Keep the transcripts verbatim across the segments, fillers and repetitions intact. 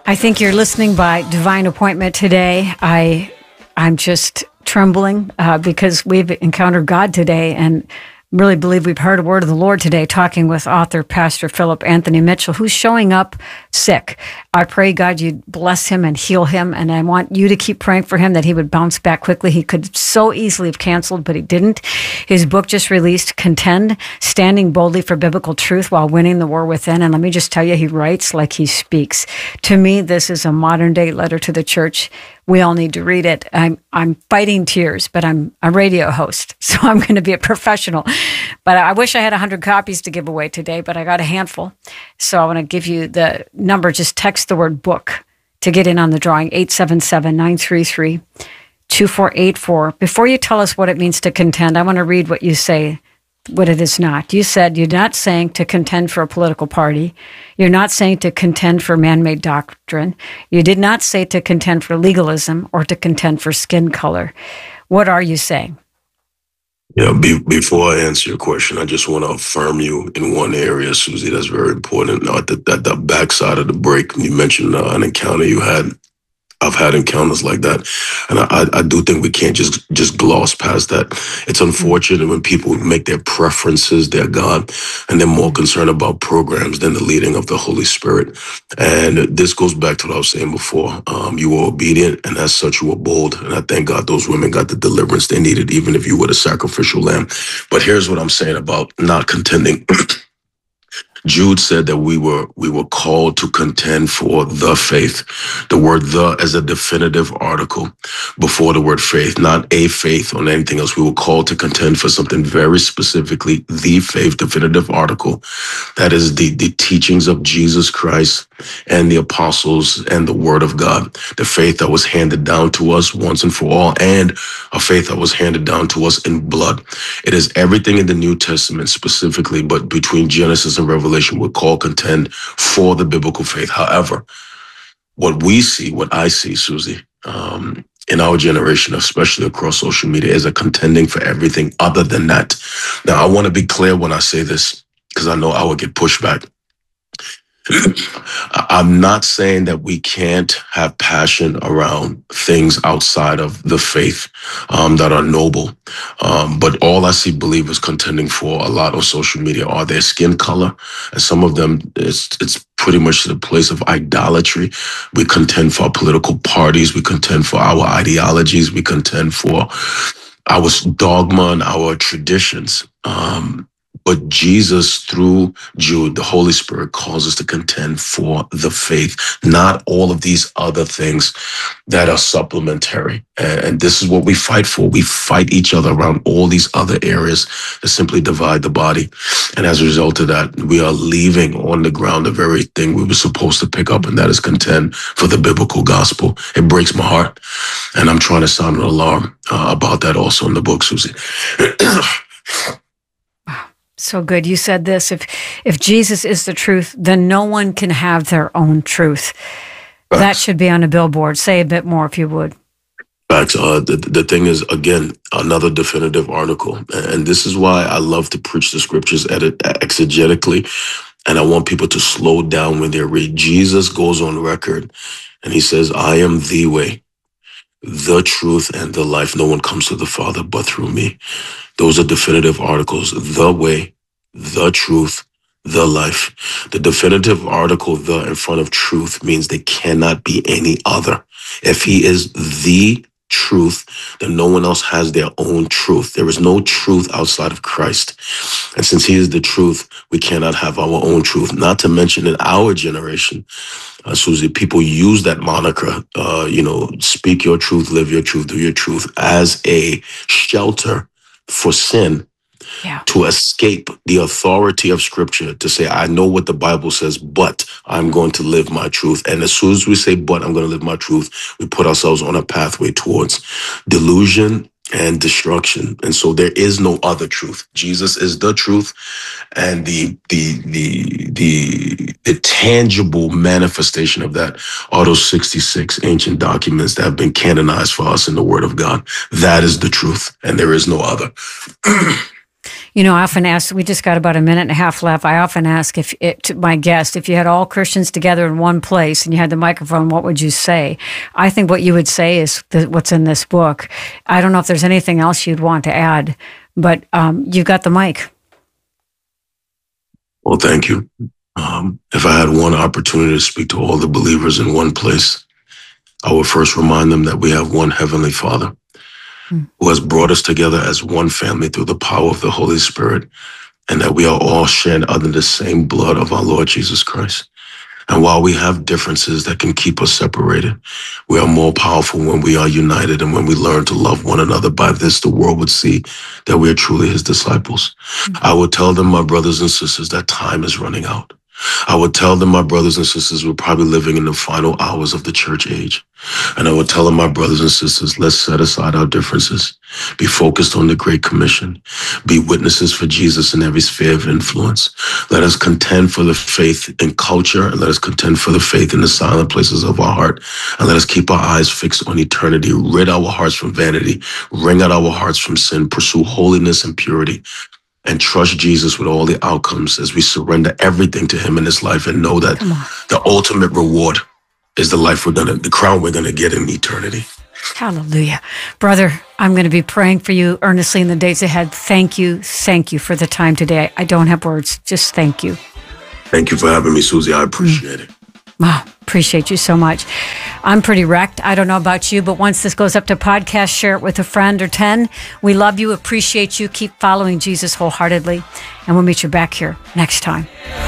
I think you're listening by divine appointment today. I, I'm just trembling uh, because we've encountered God today, and really believe we've heard a word of the Lord today, talking with author Pastor Philip Anthony Mitchell, who's showing up sick. I pray, God, you'd bless him and heal him, and I want you to keep praying for him that he would bounce back quickly. He could so easily have canceled, but he didn't. His book just released, Contend, Standing Boldly for Biblical Truth While Winning the War Within. And let me just tell you, he writes like he speaks. To me, this is a modern-day letter to the church. We all need to read it. I'm I'm fighting tears, but I'm a radio host, so I'm going to be a professional. But I wish I had one hundred copies to give away today, but I got a handful. So I want to give you the number. Just text the word book to get in on the drawing, eight seven seven, nine three three, two four eight four. Before you tell us what it means to contend, I want to read what you say, what it is not. You said you're not saying to contend for a political party. You're not saying to contend for man-made doctrine. You did not say to contend for legalism or to contend for skin color. What are you saying? Yeah, be, before I answer your question, I just want to affirm you in one area, Susie, that's very important. Now, at the, at the backside of the break, you mentioned uh, an encounter you had. I've had encounters like that, and I, I do think we can't just just gloss past that. It's unfortunate when people make their preferences their God, and they're more concerned about programs than the leading of the Holy Spirit. And this goes back to what I was saying before. Um, you were obedient, and as such, you were bold. And I thank God those women got the deliverance they needed, even if you were the sacrificial lamb. But here's what I'm saying about not contending. Jude said that we were we were called to contend for the faith. The word "the" as a definitive article before the word faith, not a faith or anything else. We were called to contend for something very specifically, the faith, definitive article. That is the, the teachings of Jesus Christ and the apostles and the word of God. The faith that was handed down to us once and for all, and a faith that was handed down to us in blood. It is everything in the New Testament specifically, but between Genesis and Revelation, we're called contend for the biblical faith. However, what we see, what I see, Susie, um, in our generation, especially across social media, is a contending for everything other than that. Now, I want to be clear when I say this, because I know I will get pushback. I'm not saying that we can't have passion around things outside of the faith um, that are noble. Um, but all I see believers contending for a lot on social media are their skin color. And some of them, it's, it's pretty much to the place of idolatry. We contend for our political parties. We contend for our ideologies. We contend for our dogma and our traditions. Um, But Jesus, through Jude, the Holy Spirit, calls us to contend for the faith, not all of these other things that are supplementary. And this is what we fight for. We fight each other around all these other areas that simply divide the body. And as a result of that, we are leaving on the ground the very thing we were supposed to pick up, and that is contend for the biblical gospel. It breaks my heart. And I'm trying to sound an alarm uh, about that also in the book, Susie. So good. You said this, if if Jesus is the truth, then no one can have their own truth. Facts. That should be on a billboard. Say a bit more if you would. Facts. Uh, the, the thing is, again, another definitive article. And this is why I love to preach the scriptures edit exegetically. And I want people to slow down when they read. Jesus goes on record and he says, I am the way, the truth, and the life. No one comes to the Father but through me. Those are definitive articles. The way, the truth, the life. The definitive article, the, in front of truth, means there cannot be any other. If he is the truth, then no one else has their own truth. There is no truth outside of Christ. And since he is the truth, we cannot have our own truth. Not to mention in our generation, uh, Susie, people use that moniker, uh, you know, speak your truth, live your truth, do your truth, as a shelter for sin, yeah, to escape the authority of Scripture, to say, I know what the Bible says, but I'm going to live my truth. And as soon as we say, but I'm going to live my truth, we put ourselves on a pathway towards delusion and destruction. And so there is no other truth. Jesus is the truth, and the the the the, the tangible manifestation of that are those sixty-six ancient documents that have been canonized for us in the Word of God. That is the truth, and there is no other. You know, I often ask, we just got about a minute and a half left. I often ask if it, to my guest, if you had all Christians together in one place and you had the microphone, what would you say? I think what you would say is the, what's in this book. I don't know if there's anything else you'd want to add, but um, you've got the mic. Well, thank you. Um, if I had one opportunity to speak to all the believers in one place, I would first remind them that we have one Heavenly Father mm. who has brought us together as one family through the power of the Holy Spirit, and that we are all shared under the same blood of our Lord Jesus Christ. And while we have differences that can keep us separated, we are more powerful when we are united and when we learn to love one another. By this, the world would see that we are truly his disciples. Mm-hmm. I would tell them, my brothers and sisters, that time is running out. I would tell them, my brothers and sisters, we're probably living in the final hours of the church age. And I would tell them, my brothers and sisters, let's set aside our differences, be focused on the Great Commission, be witnesses for Jesus in every sphere of influence. Let us contend for the faith in culture, and let us contend for the faith in the silent places of our heart. And let us keep our eyes fixed on eternity, rid our hearts from vanity, wring out our hearts from sin, pursue holiness and purity, and trust Jesus with all the outcomes as we surrender everything to him in this life and know that the ultimate reward is the life we're gonna, the crown we're gonna get in eternity. Hallelujah. Brother, I'm going to be praying for you earnestly in the days ahead. Thank you. Thank you for the time today. I don't have words. Just thank you. Thank you for having me, Susie. I appreciate mm. it. Wow. Appreciate you so much. I'm pretty wrecked. I don't know about you, but once this goes up to podcast, share it with a friend or ten. We love you, appreciate you. Keep following Jesus wholeheartedly, and we'll meet you back here next time.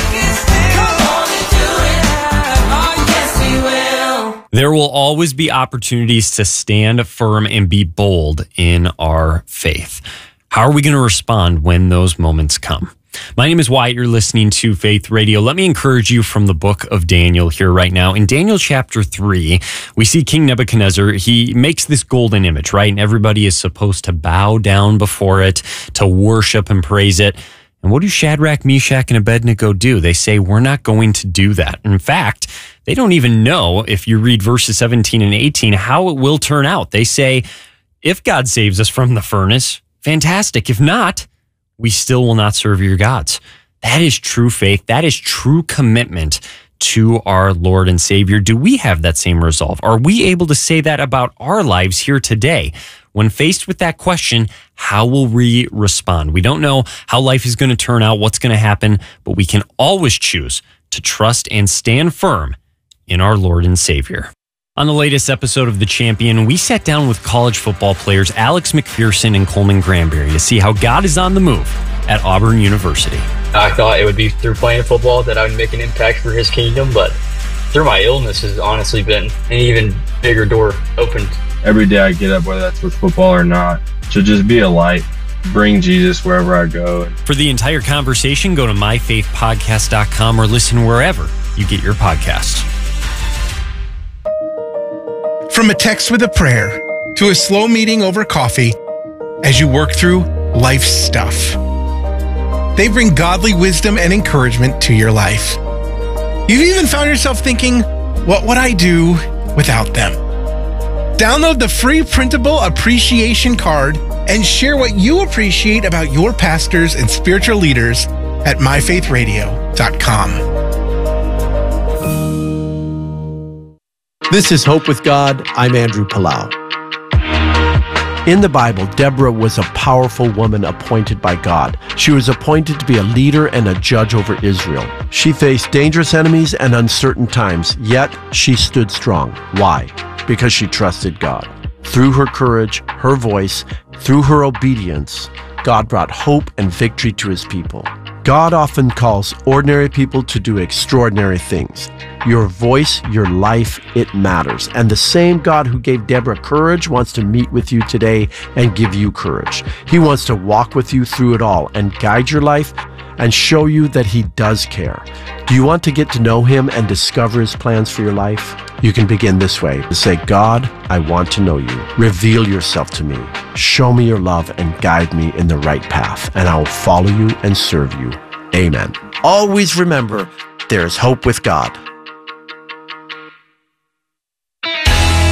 There will always be opportunities to stand firm and be bold in our faith. How are we going to respond when those moments come? My name is Wyatt. You're listening to Faith Radio. Let me encourage you from the book of Daniel here right now. In Daniel chapter three, we see King Nebuchadnezzar. He makes this golden image, right? And everybody is supposed to bow down before it, to worship and praise it. And what do Shadrach, Meshach, and Abednego do? They say, we're not going to do that. In fact, they don't even know, if you read verses seventeen and eighteen, how it will turn out. They say, if God saves us from the furnace, fantastic. If not, we still will not serve your gods. That is true faith. That is true commitment to our Lord and Savior. Do we have that same resolve? Are we able to say that about our lives here today? When faced with that question, how will we respond? We don't know how life is going to turn out, what's going to happen, but we can always choose to trust and stand firm in our Lord and Savior. On the latest episode of The Champion, we sat down with college football players Alex McPherson and Coleman Granberry to see how God is on the move at Auburn University. I thought it would be through playing football that I would make an impact for his kingdom, but through my illness has honestly been an even bigger door opened. Every day I get up, whether that's with football or not, to just be a light, bring Jesus wherever I go. For the entire conversation, go to my faith podcast dot com or listen wherever you get your podcasts. From a text with a prayer to a slow meeting over coffee as you work through life's stuff, they bring godly wisdom and encouragement to your life. You've even found yourself thinking, what would I do without them? Download the free printable appreciation card and share what you appreciate about your pastors and spiritual leaders at my faith radio dot com. This is Hope with God. I'm Andrew Palau. In the Bible, Deborah was a powerful woman appointed by God. She was appointed to be a leader and a judge over Israel. She faced dangerous enemies and uncertain times, yet she stood strong. Why? Because she trusted God. Through her courage, her voice, through her obedience, God brought hope and victory to his people. God often calls ordinary people to do extraordinary things. Your voice, your life, it matters. And the same God who gave Deborah courage wants to meet with you today and give you courage. He wants to walk with you through it all and guide your life and show you that he does care. Do you want to get to know him and discover his plans for your life? You can begin this way. Say, God, I want to know you. Reveal yourself to me. Show me your love and guide me in the right path, and I will follow you and serve you. Amen. Always remember, there is hope with God.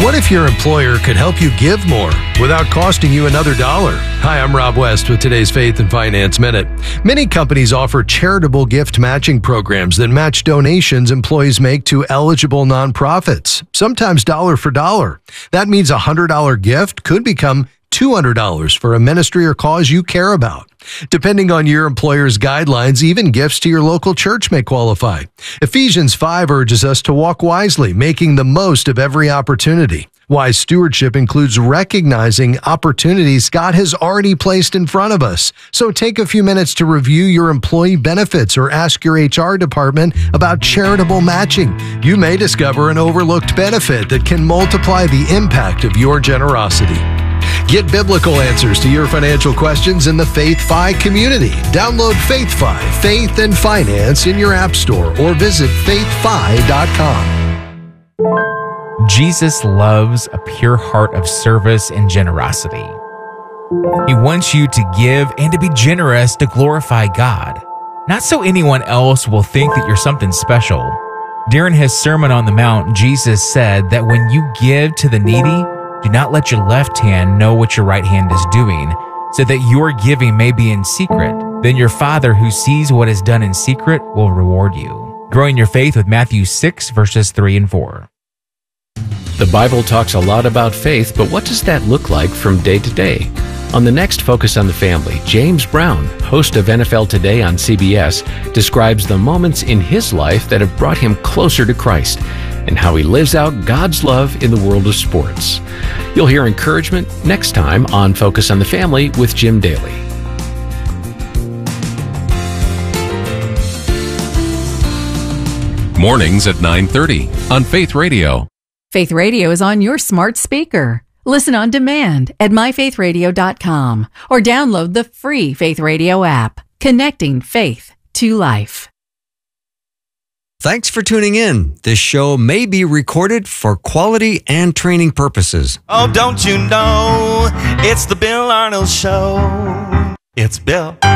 What if your employer could help you give more without costing you another dollar? Hi, I'm Rob West with today's Faith and Finance Minute. Many companies offer charitable gift matching programs that match donations employees make to eligible nonprofits, sometimes dollar for dollar. That means a one hundred dollars gift could become two hundred dollars for a ministry or cause you care about. Depending on your employer's guidelines, even gifts to your local church may qualify. Ephesians five urges us to walk wisely, making the most of every opportunity. Wise stewardship includes recognizing opportunities God has already placed in front of us. So take a few minutes to review your employee benefits or ask your H R department about charitable matching. You may discover an overlooked benefit that can multiply the impact of your generosity. Get biblical answers to your financial questions in the Faith Fi community. Download Faith Fi, Faith and Finance in your app store or visit faith fi dot com. Jesus loves a pure heart of service and generosity. He wants you to give and to be generous to glorify God, not so anyone else will think that you're something special. During his Sermon on the Mount, Jesus said that when you give to the needy, do not let your left hand know what your right hand is doing, so that your giving may be in secret. Then your Father who sees what is done in secret will reward you. Growing your faith with Matthew six, verses three and four. The Bible talks a lot about faith, but what does that look like from day to day? On the next Focus on the Family, James Brown, host of N F L Today on C B S, describes the moments in his life that have brought him closer to Christ and how he lives out God's love in the world of sports. You'll hear encouragement next time on Focus on the Family with Jim Daly. Mornings at nine thirty on Faith Radio. Faith Radio is on your smart speaker. Listen on demand at my faith radio dot com or download the free Faith Radio app, connecting faith to life. Thanks for tuning in. This show may be recorded for quality and training purposes. Oh, don't you know, it's the Bill Arnold Show. It's Bill.